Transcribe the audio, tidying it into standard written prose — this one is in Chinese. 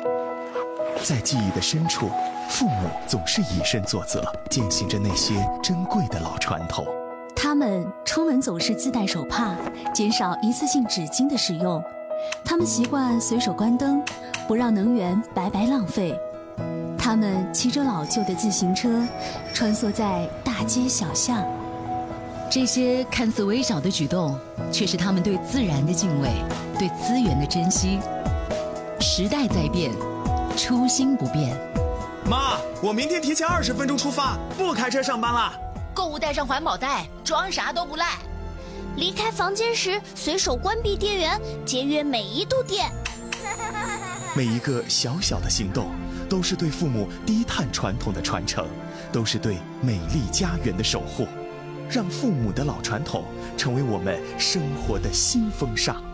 在记忆的深处，父母总是以身作则，践行着那些珍贵的老传统。 他们出门总是自带手帕，减少一次性纸巾的使用。他们习惯随手关灯，不让能源白白浪费。他们骑着老旧的自行车，穿梭在大街小巷。 这些看似微小的举动，却是他们对自然的敬畏，对资源的珍惜。时代在变，初心不变。 妈，我明天提前20分钟出发，不开车上班了。 购物带上环保袋，装啥都不赖。 离开房间时随手关闭电源，节约每一度电。 每一个小小的行动，都是对父母低碳传统的传承，都是对美丽家园的守护。让父母的老传统成为我们生活的新风尚。